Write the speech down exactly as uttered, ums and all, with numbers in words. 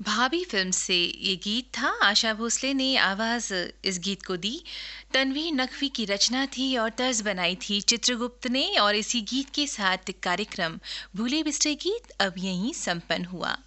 भाभी फ़िल्म से ये गीत था। आशा भोसले ने आवाज़ इस गीत को दी। तन्वीर नकवी की रचना थी और तर्ज बनाई थी चित्रगुप्त ने। और इसी गीत के साथ कार्यक्रम भूले बिसरे गीत अब यहीं संपन्न हुआ।